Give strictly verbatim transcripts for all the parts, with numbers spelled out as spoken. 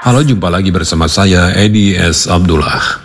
Halo, jumpa lagi bersama saya Edi S. Abdullah.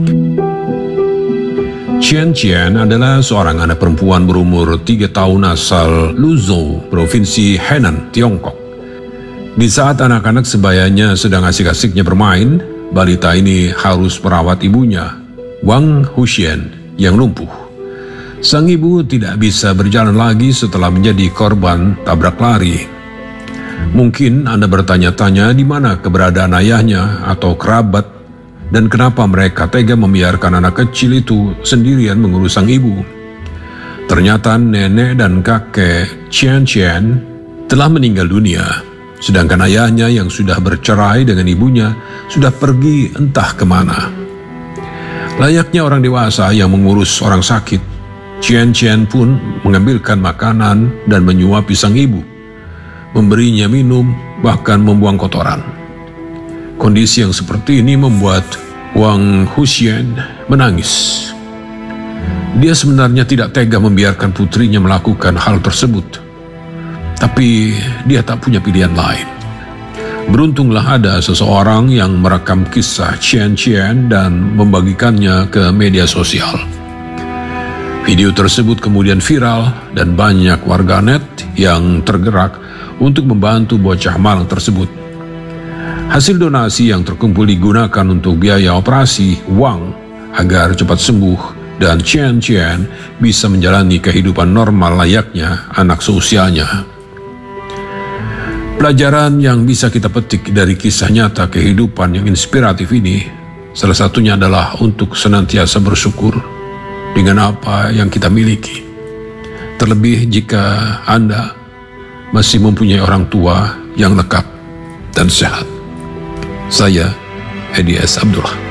Qian Qian adalah seorang anak perempuan berumur tiga tahun asal Luzhou, Provinsi Henan, Tiongkok. Di saat anak-anak sebayanya sedang asik-asiknya bermain, balita ini harus merawat ibunya, Wang Huxian, yang lumpuh. Sang ibu tidak bisa berjalan lagi setelah menjadi korban tabrak lari. Mungkin Anda bertanya-tanya di mana keberadaan ayahnya atau kerabat dan kenapa mereka tega membiarkan anak kecil itu sendirian mengurus sang ibu. Ternyata nenek dan kakek Qian Qian telah meninggal dunia, sedangkan ayahnya yang sudah bercerai dengan ibunya sudah pergi entah kemana. Layaknya orang dewasa yang mengurus orang sakit, Qian Qian pun mengambilkan makanan dan menyuapi sang ibu, memberinya minum, bahkan membuang kotoran. Kondisi yang seperti ini membuat Wang Huxian menangis. Dia sebenarnya tidak tega membiarkan putrinya melakukan hal tersebut, tapi dia tak punya pilihan lain. Beruntunglah ada seseorang yang merekam kisah Qian Qian dan membagikannya ke media sosial. Video tersebut kemudian viral dan banyak warganet yang tergerak untuk membantu bocah malang tersebut. Hasil donasi yang terkumpul digunakan untuk biaya operasi Wang agar cepat sembuh dan Qian Qian bisa menjalani kehidupan normal layaknya anak seusianya. Pelajaran yang bisa kita petik dari kisah nyata kehidupan yang inspiratif ini, salah satunya adalah untuk senantiasa bersyukur dengan apa yang kita miliki. Terlebih jika Anda masih mempunyai orang tua yang lengkap dan sehat. Saya Edi S. Abdullah.